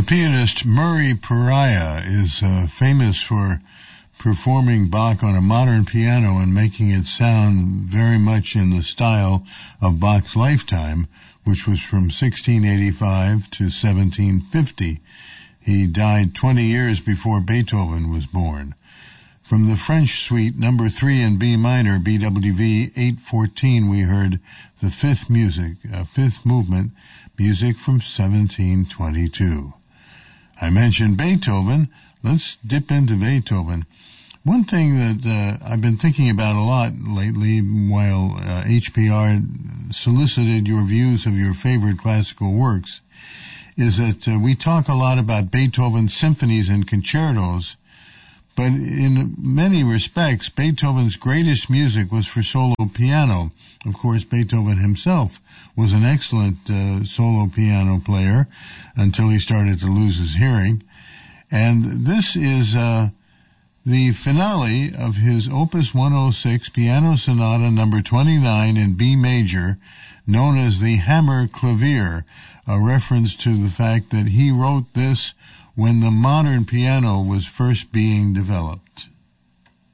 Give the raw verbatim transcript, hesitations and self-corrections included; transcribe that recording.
pianist Murray Pariah is uh, famous for performing Bach on a modern piano and making it sound very much in the style of Bach's lifetime, which was from sixteen eighty-five to seventeen fifty. He died twenty years before Beethoven was born. From the French suite number three in B minor, B W V eight fourteen, we heard the fifth music, uh, fifth movement, music from seventeen twenty-two. I mentioned Beethoven. Let's dip into Beethoven. One thing that uh, I've been thinking about a lot lately while uh, H P R solicited your views of your favorite classical works is that uh, we talk a lot about Beethoven's symphonies and concertos, but in many respects, Beethoven's greatest music was for solo piano. Of course, Beethoven himself was an excellent uh, solo piano player until he started to lose his hearing. And this is uh, the finale of his Opus one oh six Piano Sonata number twenty-nine in B major, known as the Hammer Clavier, a reference to the fact that he wrote this when the modern piano was first being developed.